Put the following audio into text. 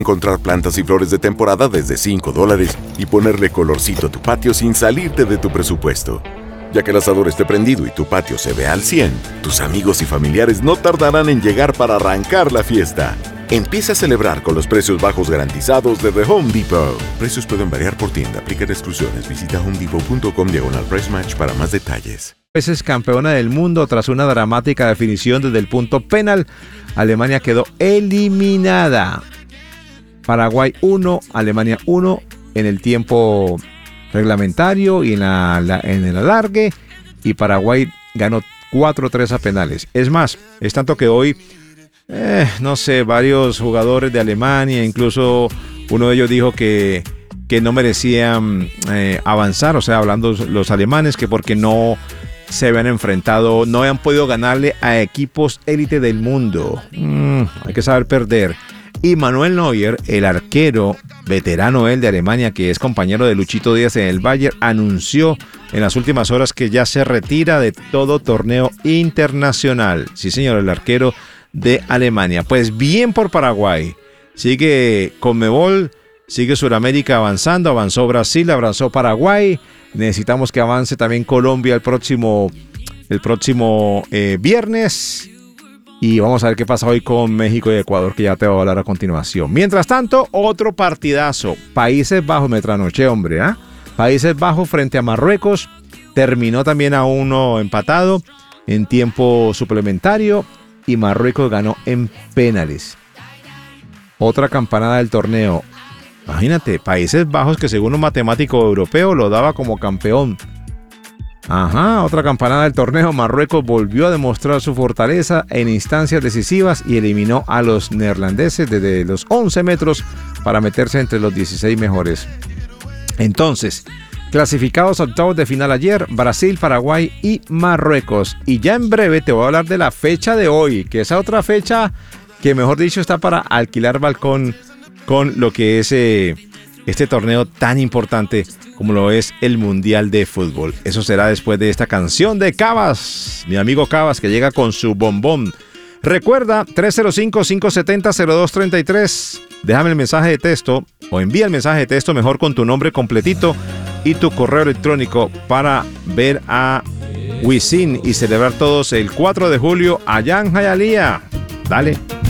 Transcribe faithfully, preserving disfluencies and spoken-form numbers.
Encontrar plantas y flores de temporada desde cinco dólares y ponerle colorcito a tu patio sin salirte de tu presupuesto. Ya que el asador esté prendido y tu patio se ve al cien, tus amigos y familiares no tardarán en llegar para arrancar la fiesta. Empieza a celebrar con los precios bajos garantizados de The Home Depot. Precios pueden variar por tienda, aplican exclusiones. Visita homedepot punto com diagonal price match para más detalles. Veces campeona del mundo tras una dramática definición desde el punto penal, Alemania quedó eliminada. Paraguay uno, Alemania uno en el tiempo reglamentario y en, la, la, en el alargue, y Paraguay ganó cuatro tres a penales. Es más, es tanto que hoy, eh, no sé, varios jugadores de Alemania, incluso uno de ellos dijo que, que no merecían eh, avanzar, o sea, hablando los alemanes, que porque no se habían enfrentado, no habían podido ganarle a equipos élite del mundo. Mm, hay que saber perder. Y Manuel Neuer, el arquero veterano él de Alemania, que es compañero de Luchito Díaz en el Bayern, anunció en las últimas horas que ya se retira de todo torneo internacional. Sí, señor, el arquero de Alemania. Pues bien por Paraguay. Sigue Conmebol, sigue Sudamérica avanzando, avanzó Brasil, avanzó Paraguay. Necesitamos que avance también Colombia el próximo, el próximo eh, viernes. Y vamos a ver qué pasa hoy con México y Ecuador, que ya te voy a hablar a continuación. Mientras tanto, otro partidazo. Países Bajos, me trasnoché, hombre, ¿ah? ¿eh? Países Bajos frente a Marruecos. Terminó también a uno empatado en tiempo suplementario. Y Marruecos ganó en penales. Otra campanada del torneo. Imagínate, Países Bajos, que según un matemático europeo lo daba como campeón. Ajá, otra campanada del torneo. Marruecos volvió a demostrar su fortaleza en instancias decisivas y eliminó a los neerlandeses desde los once metros para meterse entre los dieciséis mejores. Entonces, clasificados a octavos de final ayer, Brasil, Paraguay y Marruecos. Y ya en breve te voy a hablar de la fecha de hoy, que esa otra fecha que, mejor dicho, está para alquilar balcón con lo que es eh, este torneo tan importante como lo es el Mundial de Fútbol. Eso será después de esta canción de Cabas, mi amigo Cabas, que llega con su bombón. Recuerda, tres cero cinco, cinco siete cero, cero dos tres tres. Déjame el mensaje de texto o envía el mensaje de texto mejor con tu nombre completito y tu correo electrónico para ver a Wisin y celebrar todos el cuatro de julio allá en Hialeah. Dale.